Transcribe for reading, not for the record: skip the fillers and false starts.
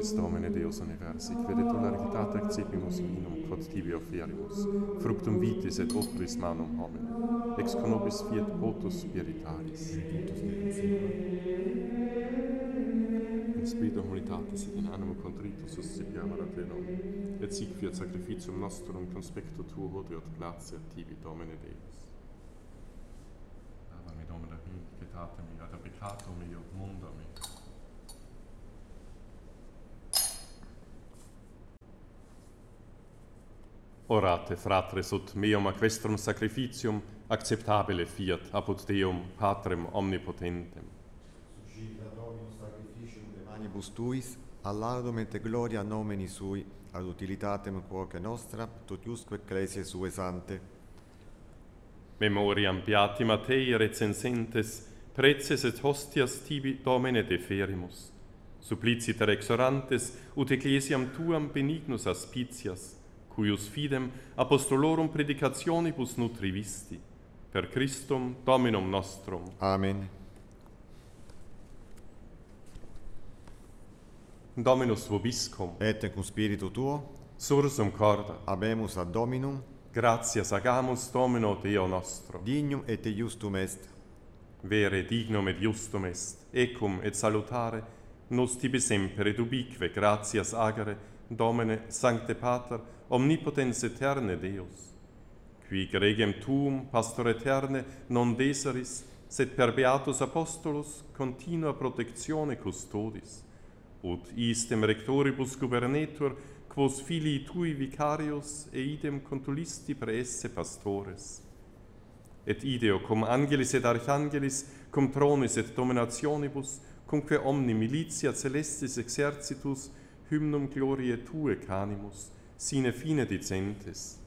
Christus Domine Deus universi, quid et largitate accepimus vinum quod tibi offerimus, fructum vitis et opus manum homine, ex conobis fiat potus spiritaris. In spiritu humanitatis et in animo contritus suscipiamur a te nomen, et sic fiat sacrificium nostrum conspecto tuo hodie et gratia tibi Domine Deus. Lava me Domine pietate mi, ad peccato meo, mundo me. Orate, fratres, ut meum aquestrum sacrificium acceptabile fiat apud Deum Patrem omnipotentem. Suscita Dominus sacrificium de manibus tuis, allardum et gloria nomini sui, ad utilitatem quoque nostra, totiusque ecclesiae sue sante. Memoriam beati Mattei recensentes, preces et hostias tibi Domine deferimus. Suppliciter exorantes, ut ecclesiam tuam benignus aspicias, cuius fidem apostolorum predicationibus nutrivisti, per Christum Dominum nostrum. Amen. Dominus vobiscum, Et cum spiritu tuo, sursum corda, habemus ad Dominum, gratias agamus Domino Deo nostro. dignum et justum est. Vere dignum et justum est, ecum et salutare, nos tibi semper et ubique gratias agere, Domine, Sancte Pater, omnipotens eterne Deus, qui gregem tuum, pastor eterne, non deseris, sed per beatus apostolus continua protectione custodis, ut istem rectoribus gubernetur, quos filii tui vicarius, e idem contulisti per esse pastores. Et ideo cum angelis et archangelis, cum tronis et dominationibus, cumque omni militia celestis exercitus, hymnum gloriae tue canimus, sine fine dicentes.